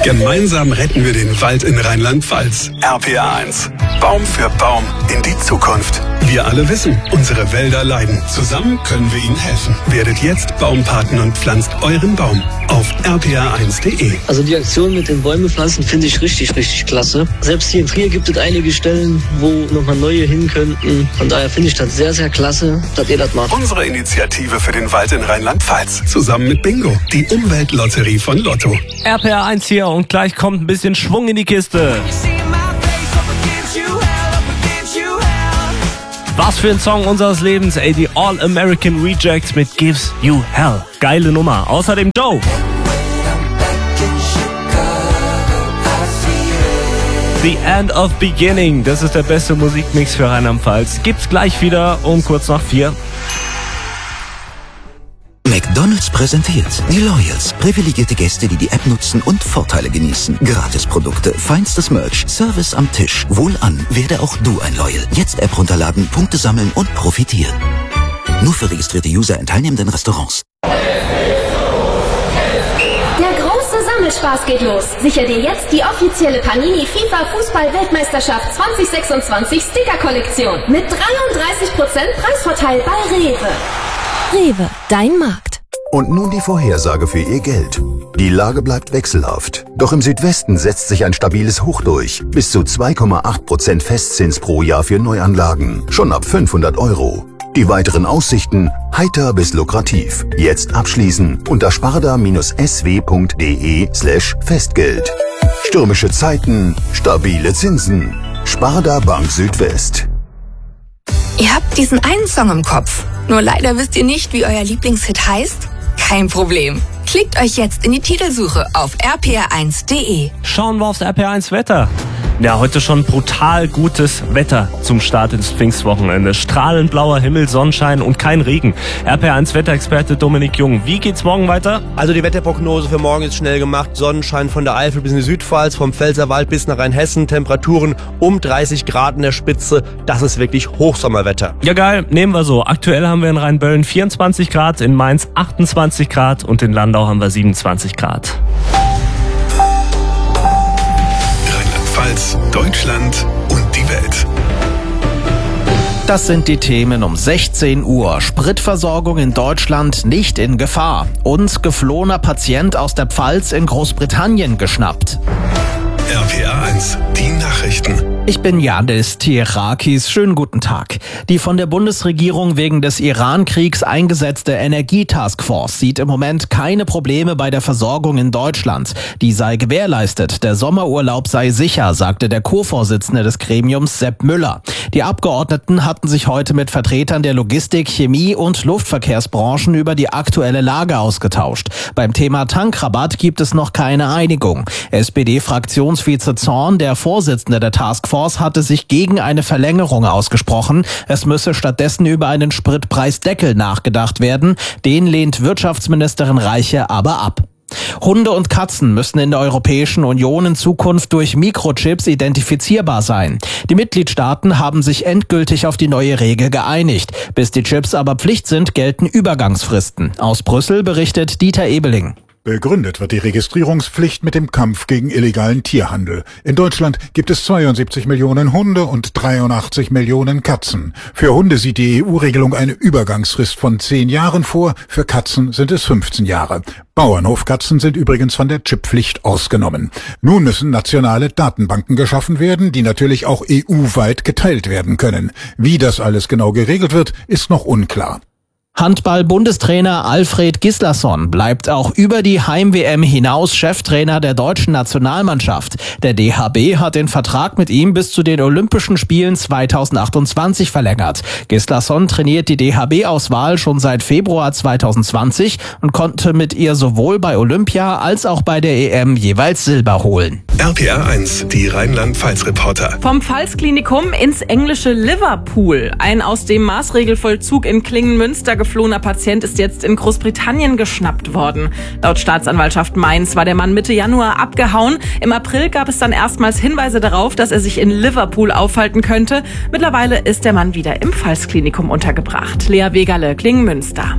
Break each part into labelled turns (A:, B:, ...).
A: Gemeinsam retten wir den Wald in Rheinland-Pfalz. RPA 1. Baum für Baum in die Zukunft. Wir alle wissen, unsere Wälder leiden. Zusammen können wir ihnen helfen. Werdet jetzt Baumpaten und pflanzt euren Baum auf rpa1.de.
B: Also die Aktion mit den Bäume pflanzen finde ich richtig klasse. Selbst hier in Trier gibt es einige Stellen, wo nochmal neue hin könnten. Von daher finde ich das sehr klasse, dass ihr das macht.
A: Unsere Initiative für den Wald in Rheinland-Pfalz. Zusammen mit Bingo, die Umweltlotterie von Lotto.
C: RPA 1 hier und gleich kommt ein bisschen Schwung in die Kiste. Was für ein Song unseres Lebens, ey, die All-American Rejects mit Gives You Hell. Geile Nummer. Außerdem Joe. The End of Beginning, das ist der beste Musikmix für Rheinland-Pfalz. Gibt's gleich wieder um kurz nach 4.
D: McDonald's präsentiert die Loyals. Privilegierte Gäste, die die App nutzen und Vorteile genießen. Gratisprodukte, feinstes Merch, Service am Tisch. Wohlan, werde auch du ein Loyal. Jetzt App runterladen, Punkte sammeln und profitieren. Nur für registrierte User in teilnehmenden Restaurants.
E: Der große Sammelspaß geht los. Sichere dir jetzt die offizielle Panini FIFA Fußball-Weltmeisterschaft 2026 Sticker-Kollektion mit 33% Preisvorteil bei Rewe.
F: Rewe, dein Markt.
G: Und nun die Vorhersage für Ihr Geld. Die Lage bleibt wechselhaft. Doch im Südwesten setzt sich ein stabiles Hoch durch. Bis zu 2,8% Festzins pro Jahr für Neuanlagen. Schon ab 500 €. Die weiteren Aussichten heiter bis lukrativ. Jetzt abschließen unter sparda-sw.de/Festgeld. Stürmische Zeiten, stabile Zinsen. Sparda Bank Südwest.
H: Ihr habt diesen einen Song im Kopf. Nur leider wisst ihr nicht, wie euer Lieblingshit heißt? Kein Problem. Klickt euch jetzt in die Titelsuche auf rpa1.de.
C: Schauen wir aufs RPA 1 Wetter. Ja, heute schon brutal gutes Wetter zum Start ins Pfingstwochenende. Strahlend blauer Himmel, Sonnenschein und kein Regen. RPA 1 Wetterexperte Dominik Jung. Wie geht's morgen weiter?
I: Also die Wetterprognose für morgen ist schnell gemacht. Sonnenschein von der Eifel bis in die Südpfalz, vom Pfälzerwald bis nach Rheinhessen. Temperaturen um 30 Grad in der Spitze. Das ist wirklich Hochsommerwetter.
C: Ja geil, nehmen wir so. Aktuell haben wir in Rheinböllen 24 Grad, in Mainz 28 Grad und in Landau haben wir 27 Grad.
A: Deutschland und die Welt.
J: Das sind die Themen um 16 Uhr. Spritversorgung in Deutschland nicht in Gefahr. Und geflohener Patient aus der Pfalz in Großbritannien geschnappt.
A: RPA 1, die Nachrichten.
J: Ich bin Yadis Tierakis. Schönen guten Tag. Die von der Bundesregierung wegen des Iran-Kriegs eingesetzte Energietaskforce sieht im Moment keine Probleme bei der Versorgung in Deutschland. Die sei gewährleistet. Der Sommerurlaub sei sicher, sagte der Co-Vorsitzende des Gremiums Sepp Müller. Die Abgeordneten hatten sich heute mit Vertretern der Logistik, Chemie und Luftverkehrsbranchen über die aktuelle Lage ausgetauscht. Beim Thema Tankrabatt gibt es noch keine Einigung. SPD-Fraktionsvize Zorn, der Vorsitzende der Taskforce, hatte sich gegen eine Verlängerung ausgesprochen. Es müsse stattdessen über einen Spritpreisdeckel nachgedacht werden. Den lehnt Wirtschaftsministerin Reiche aber ab. Hunde und Katzen müssen in der Europäischen Union in Zukunft durch Mikrochips identifizierbar sein. Die Mitgliedstaaten haben sich endgültig auf die neue Regel geeinigt. Bis die Chips aber Pflicht sind, gelten Übergangsfristen. Aus Brüssel berichtet Dieter Ebeling.
K: Begründet wird die Registrierungspflicht mit dem Kampf gegen illegalen Tierhandel. In Deutschland gibt es 72 Millionen Hunde und 83 Millionen Katzen. Für Hunde sieht die EU-Regelung eine Übergangsfrist von 10 Jahren vor, für Katzen sind es 15 Jahre. Bauernhofkatzen sind übrigens von der Chippflicht ausgenommen. Nun müssen nationale Datenbanken geschaffen werden, die natürlich auch EU-weit geteilt werden können. Wie das alles genau geregelt wird, ist noch unklar.
J: Handball-Bundestrainer Alfred Gislason bleibt auch über die Heim-WM hinaus Cheftrainer der deutschen Nationalmannschaft. Der DHB hat den Vertrag mit ihm bis zu den Olympischen Spielen 2028 verlängert. Gislason trainiert die DHB-Auswahl schon seit Februar 2020 und konnte mit ihr sowohl bei Olympia als auch bei der EM jeweils Silber holen.
A: RPA 1, die Rheinland-Pfalz-Reporter.
L: Vom Pfalzklinikum ins englische Liverpool. Ein aus dem Maßregelvollzug in Klingen-Münster geflohener Patient ist jetzt in Großbritannien geschnappt worden. Laut Staatsanwaltschaft Mainz war der Mann Mitte Januar abgehauen. Im April gab es dann erstmals Hinweise darauf, dass er sich in Liverpool aufhalten könnte. Mittlerweile ist der Mann wieder im Pfalzklinikum untergebracht. Lea Wegerle, Klingen-Münster.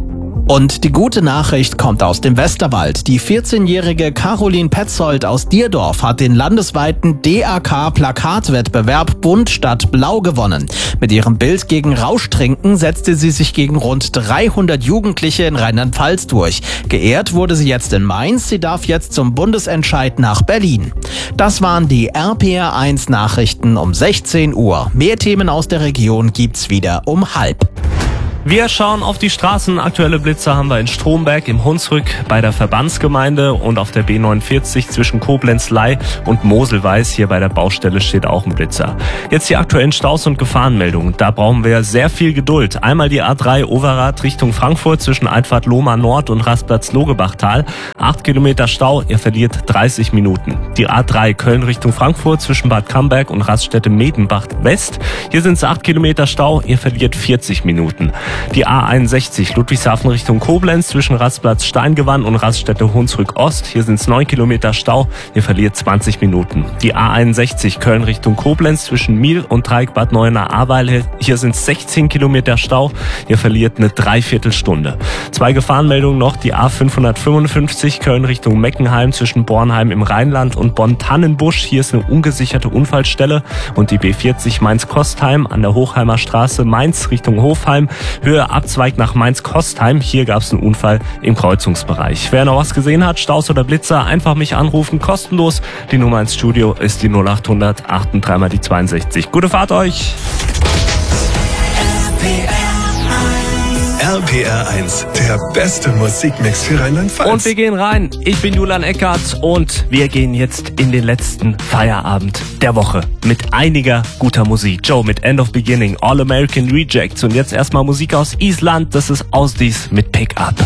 J: Und die gute Nachricht kommt aus dem Westerwald. Die 14-jährige Caroline Petzold aus Dierdorf hat den landesweiten DAK-Plakatwettbewerb Bunt statt Blau gewonnen. Mit ihrem Bild gegen Rauschtrinken setzte sie sich gegen rund 300 Jugendliche in Rheinland-Pfalz durch. Geehrt wurde sie jetzt in Mainz. Sie darf jetzt zum Bundesentscheid nach Berlin. Das waren die RPR1 Nachrichten um 16 Uhr. Mehr Themen aus der Region gibt's wieder um 12:30.
C: Wir schauen auf die Straßen. Aktuelle Blitzer haben wir in Stromberg, im Hunsrück, bei der Verbandsgemeinde und auf der B49 zwischen Koblenz-Ley und Moselweiß. Hier bei der Baustelle steht auch ein Blitzer. Jetzt die aktuellen Staus und Gefahrenmeldungen. Da brauchen wir sehr viel Geduld. Einmal die A3 Overath Richtung Frankfurt zwischen Einfahrt Lohmar Nord und Rastplatz Logebachtal. 8 Kilometer Stau, ihr verliert 30 Minuten. Die A3 Köln Richtung Frankfurt zwischen Bad Camberg und Raststätte Medenbach West. Hier sind es 8 Kilometer Stau, ihr verliert 40 Minuten. Die A61 Ludwigshafen Richtung Koblenz zwischen Rastplatz Steingewann und Raststätte Hunsrück Ost. Hier sind es 9 Kilometer Stau, ihr verliert 20 Minuten. Die A61 Köln Richtung Koblenz zwischen Miel und Dreieck Bad Neuenahr-Ahrweiler. Hier sind es 16 Kilometer Stau, ihr verliert eine Dreiviertelstunde. 2 Gefahrenmeldungen noch. Die A555 Köln Richtung Meckenheim zwischen Bornheim im Rheinland und Bonn-Tannenbusch. Hier ist eine ungesicherte Unfallstelle. Und die B40 Mainz-Kostheim an der Hochheimer Straße Mainz Richtung Hofheim. Höhe Abzweig nach Mainz-Kostheim. Hier gab es einen Unfall im Kreuzungsbereich. Wer noch was gesehen hat, Staus oder Blitzer, einfach mich anrufen, kostenlos. Die Nummer ins Studio ist die 0800 83 mal die 62. Gute Fahrt euch!
A: RPR1, der beste Musikmix für Rheinland-Pfalz.
C: Und wir gehen rein. Ich bin Julian Eckert und wir gehen jetzt in den letzten Feierabend der Woche mit einiger guter Musik. Joe mit End of Beginning, All American Rejects und jetzt erstmal Musik aus Island. Das ist Ausdies mit Pick Up.